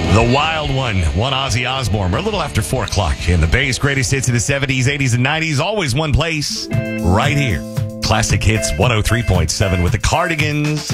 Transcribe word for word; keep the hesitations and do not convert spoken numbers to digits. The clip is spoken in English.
The Wild One, one Ozzy Osbourne. We're a little after four o'clock. And the Bay's greatest hits of the seventies, eighties, and nineties, always one place, right here. Classic Hits one oh three point seven with the Cardigans.